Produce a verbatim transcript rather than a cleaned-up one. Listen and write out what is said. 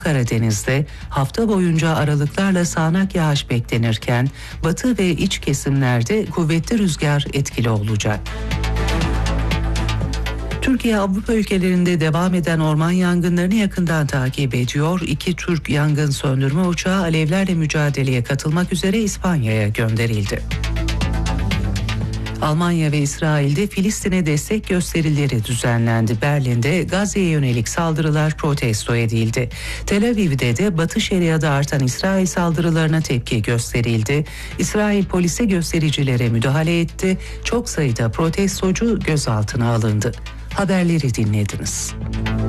Karadeniz'de hafta boyunca aralıklarla sağanak yağış beklenirken batı ve iç kesimlerde kuvvetli rüzgar etkili olacak. Türkiye, Avrupa ülkelerinde devam eden orman yangınlarını yakından takip ediyor. İki Türk yangın söndürme uçağı alevlerle mücadeleye katılmak üzere İspanya'ya gönderildi. Almanya ve İsrail'de Filistin'e destek gösterileri düzenlendi. Berlin'de Gazze'ye yönelik saldırılar protesto edildi. Tel Aviv'de de Batı Şeria'da artan İsrail saldırılarına tepki gösterildi. İsrail polisi göstericilere müdahale etti. Çok sayıda protestocu gözaltına alındı. Haberleri dinlediniz.